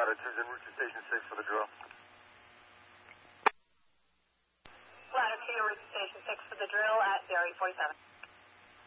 Latitude en route to Station 6 for the drill. Latitude en route to Station 6 for the drill at Berry 47.